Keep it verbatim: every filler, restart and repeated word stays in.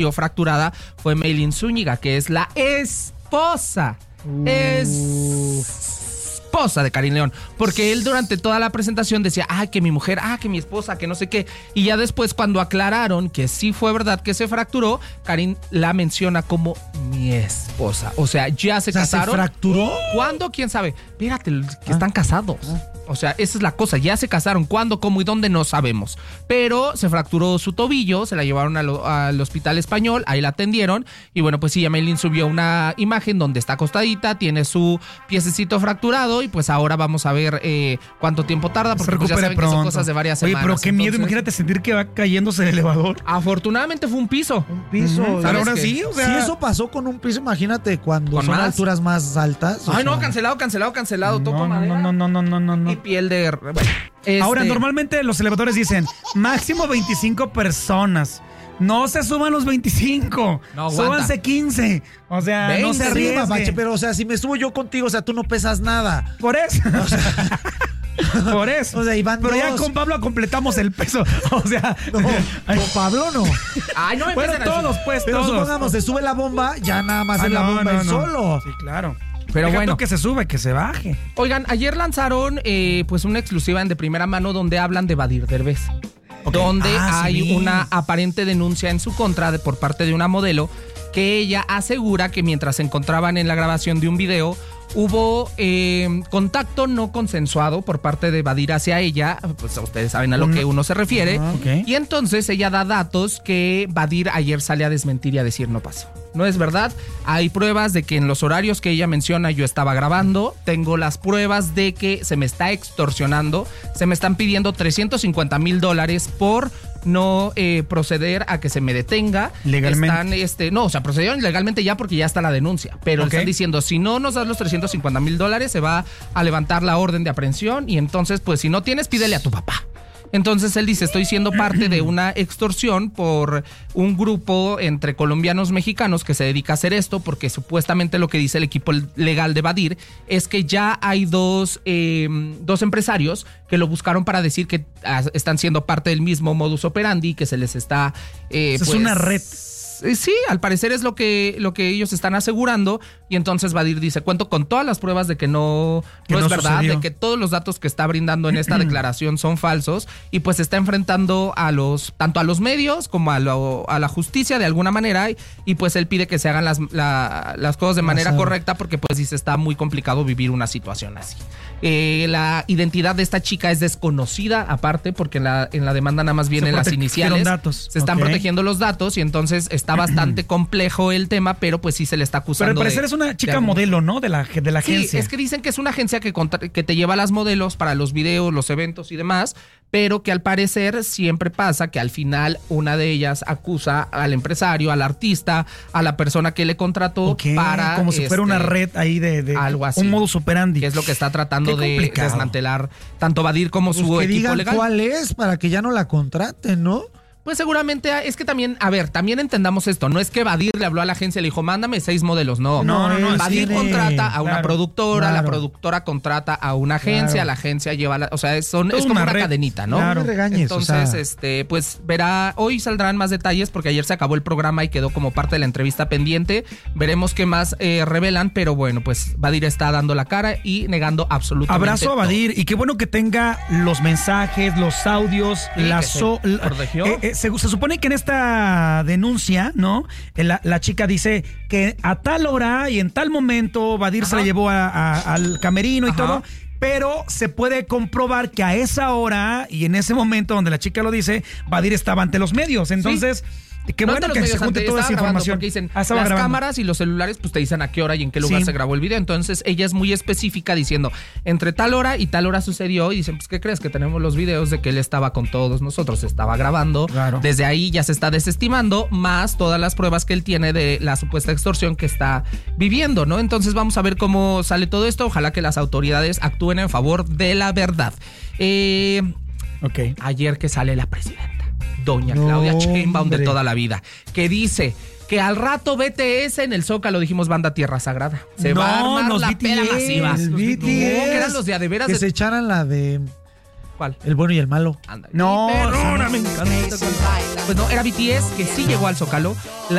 fracturada fue Maylin Zúñiga, que es la esposa. Uh. esposa de Karin León, porque él durante toda la presentación decía, ah, que mi mujer, ah, que mi esposa, que no sé qué, y ya después cuando aclararon que sí fue verdad que se fracturó, Karin la menciona como mi esposa, o sea, ya se o sea, casaron. ¿Se fracturó? ¿Cuándo? ¿Quién sabe? Espérate, que ah. están casados. Ah. O sea, esa es la cosa, ya se casaron, ¿cuándo, cómo y dónde? No sabemos, pero se fracturó su tobillo, se la llevaron a lo, al hospital español, ahí la atendieron, y bueno, pues sí, Maylin subió una imagen donde está acostadita, tiene su piececito fracturado, y pues ahora vamos a ver eh, cuánto tiempo tarda, porque pues ya saben que son cosas de varias semanas. Oye, pero qué entonces, miedo, imagínate sentir que va cayéndose el elevador. Afortunadamente fue un piso. Un piso. Uh-huh. Pero ahora que, sí, o sea, si eso pasó con un piso, imagínate cuando ¿con son más? alturas más altas. Ay, sea, no, cancelado, cancelado, cancelado, no, toco no, madera. no, no, no, no, no, no. Y piel de... Bueno, este... Ahora, normalmente los elevadores dicen máximo veinticinco personas. No se suban los veinticinco. No, súbanse quince. O sea, veinte, no se arriesguen. Bache, pero, o sea, si me subo yo contigo, o sea, tú no pesas nada. Por eso. O sea, por eso. O sea, Iván, pero dos. ya con Pablo completamos el peso. O sea, no, con Pablo no. Ay, no me bueno, todos, pues, pero todos. supongamos, se sube la bomba, ya nada más ah, en la no, bomba no, el no. solo. Sí, claro. Pero Deja bueno, que se sube, que se baje. Oigan, ayer lanzaron eh, pues una exclusiva en de primera mano donde hablan de Badir Derbez. Okay. Donde ah, hay sí. una aparente denuncia en su contra de, por parte de una modelo que ella asegura que mientras se encontraban en la grabación de un video hubo eh, contacto no consensuado por parte de Badir hacia ella, pues ustedes saben a lo que uno se refiere, uh, okay. y entonces ella da datos que Badir ayer sale a desmentir y a decir no pasó. No es verdad, hay pruebas de que en los horarios que ella menciona yo estaba grabando, tengo las pruebas de que se me está extorsionando, se me están pidiendo trescientos cincuenta mil dólares por no eh, proceder a que se me detenga. Legalmente. Están, este, no, o sea, procedieron legalmente ya porque ya está la denuncia, pero okay. están diciendo, si no nos das los trescientos cincuenta mil dólares, se va a levantar la orden de aprehensión y entonces, pues, si no tienes, pídele a tu papá. Entonces él dice, estoy siendo parte de una extorsión por un grupo entre colombianos mexicanos que se dedica a hacer esto, porque supuestamente lo que dice el equipo legal de Badir es que ya hay dos, eh, dos empresarios que lo buscaron para decir que ah, están siendo parte del mismo modus operandi, que se les está... Eh, es pues, una red. Sí, al parecer es lo que, lo que ellos están asegurando, y entonces Badir dice, cuento con todas las pruebas de que no, no, no es verdad, sucedió. De que todos los datos que está brindando en esta declaración son falsos, y pues se está enfrentando a los, tanto a los medios como a, lo, a la justicia de alguna manera, y, y pues él pide que se hagan las, la, las cosas de manera correcta, porque pues dice, está muy complicado vivir una situación así. Eh, la identidad de esta chica es desconocida, aparte, porque en la, en la demanda nada más vienen las iniciales. Datos. Se están okay. protegiendo los datos, y entonces está bastante complejo el tema, pero pues sí se le está acusando. Pero al parecer de, es una chica modelo, ¿no? De la, de la agencia. Sí, es que dicen que es una agencia que, que te lleva las modelos para los videos, los eventos y demás, pero que al parecer siempre pasa que al final una de ellas acusa al empresario, al artista, a la persona que le contrató okay, para... como si fuera este, una red ahí de, de algo así, un modus operandi. Que es lo que está tratando de desmantelar tanto Badir como pues su que equipo digan legal. ¿Cuál es? Para que ya no la contraten, ¿no? Pues seguramente, es que también, a ver, también entendamos esto, no es que Badir le habló a la agencia y le dijo, mándame seis modelos, no. No, no, no. Badir tiene, contrata a una claro, productora, claro. la productora contrata a una agencia, claro. la agencia lleva, la, o sea, es, son, es como una una red. cadenita, ¿no? Claro. No me regañes, Entonces, o sea. este, pues verá, hoy saldrán más detalles porque ayer se acabó el programa y quedó como parte de la entrevista pendiente. Veremos qué más eh, revelan, pero bueno, pues Badir está dando la cara y negando absolutamente Abrazo a Badir, todo. Y qué bueno que tenga los mensajes, los audios, sí, la que so, se protegió. Eh, eh, se, se supone que en esta denuncia, ¿no? La, la chica dice que a tal hora y en tal momento Badir Ajá. se la llevó a, a, al camerino y Ajá. todo, pero se puede comprobar que a esa hora y en ese momento donde la chica lo dice, Badir estaba ante los medios. Entonces... ¿Sí? Qué no bueno que se junte toda esa información. Porque dicen, ah, las grabando. cámaras y los celulares pues te dicen a qué hora y en qué lugar sí. se grabó el video. Entonces ella es muy específica diciendo, entre tal hora y tal hora sucedió. Y dicen, pues ¿qué crees? Que tenemos los videos de que él estaba con todos nosotros, estaba grabando. Claro. Desde ahí ya se está desestimando, más todas las pruebas que él tiene de la supuesta extorsión que está viviendo, ¿no? Entonces vamos a ver cómo sale todo esto. Ojalá que las autoridades actúen en favor de la verdad. Eh, okay. Ayer que sale la presidenta, doña no, Claudia Sheinbaum de toda la vida, que dice que al rato B T S en el Zócalo, dijimos banda Tierra Sagrada. Se no, va a armar los la B T S, pela masiva. El B T S, no, que eran los de a de veras. Que de... se echaran la de... ¿Cuál? El bueno y el malo. Anda. No, Perrona, me encanta. Pues no, era B T S que sí llegó al Zócalo.